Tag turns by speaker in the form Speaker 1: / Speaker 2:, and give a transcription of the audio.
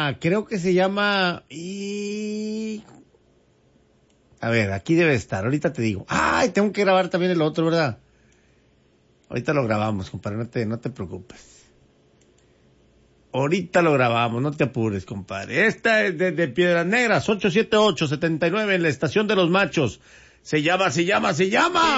Speaker 1: creo que se llama... A ver, aquí debe estar, ahorita te digo. Ay, tengo que grabar también el otro, ¿verdad? Ahorita lo grabamos, compadre, no te preocupes. Ahorita lo grabamos, no te apures, compadre. Esta es de Piedras Negras, 878-79 en la Estación de los Machos. Se llama.